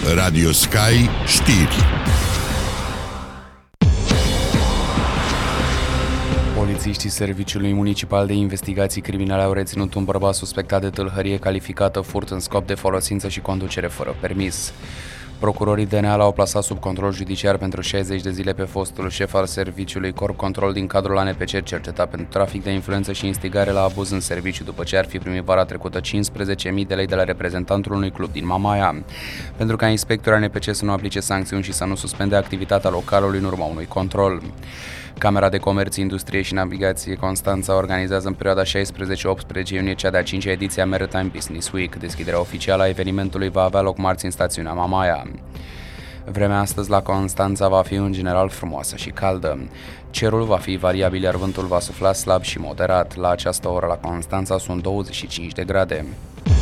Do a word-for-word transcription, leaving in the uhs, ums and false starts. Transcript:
Radio Sky Știri. Polițiștii Serviciului Municipal de Investigații Criminale au reținut un bărbat suspectat de tâlhărie calificată furt în scop de folosință și conducere fără permis. Procurorii D N A l-au plasat sub control judiciar pentru șaizeci de zile pe fostul șef al serviciului Corp Control din cadrul A N P C, cercetat pentru trafic de influență și instigare la abuz în serviciu, după ce ar fi primit vara trecută cincisprezece mii de lei de la reprezentantul unui club din Mamaia. Pentru ca inspectorii A N P C să nu aplice sancțiuni și să nu suspende activitatea localului în urma unui control. Camera de Comerț, Industrie și Navigație Constanța organizează în perioada șaisprezece-optsprezece iunie cea de-a cincea ediție a Maritime Business Week. Deschiderea oficială a evenimentului va avea loc marți în stațiunea Mamaia. Vremea astăzi la Constanța va fi în general frumoasă și caldă. Cerul va fi variabil, iar vântul va sufla slab și moderat. La această oră la Constanța sunt douăzeci și cinci de grade.